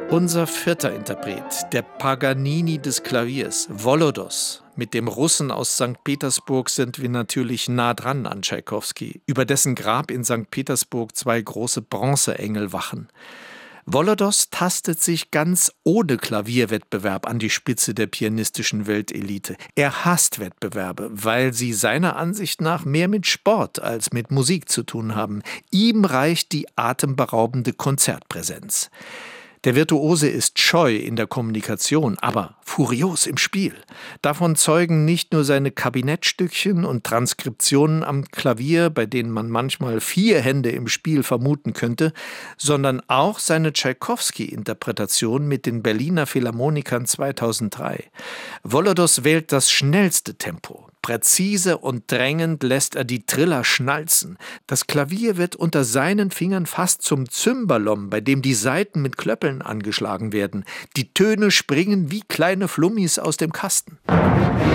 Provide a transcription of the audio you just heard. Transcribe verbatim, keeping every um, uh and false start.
Unser vierter Interpret, der Paganini des Klaviers, Volodos. Mit dem Russen aus Sankt Petersburg sind wir natürlich nah dran an Tschaikowski, über dessen Grab in Sankt Petersburg zwei große Bronzeengel wachen. Volodos tastet sich ganz ohne Klavierwettbewerb an die Spitze der pianistischen Weltelite. Er hasst Wettbewerbe, weil sie seiner Ansicht nach mehr mit Sport als mit Musik zu tun haben. Ihm reicht die atemberaubende Konzertpräsenz. Der Virtuose ist scheu in der Kommunikation, aber furios im Spiel. Davon zeugen nicht nur seine Kabinettstückchen und Transkriptionen am Klavier, bei denen man manchmal vier Hände im Spiel vermuten könnte, sondern auch seine Tschaikowski-Interpretation mit den Berliner Philharmonikern zweitausenddrei. Volodos wählt das schnellste Tempo. Präzise und drängend lässt er die Triller schnalzen. Das Klavier wird unter seinen Fingern fast zum Cymbalom, bei dem die Saiten mit Klöppeln angeschlagen werden. Die Töne springen wie kleine Flummis aus dem Kasten.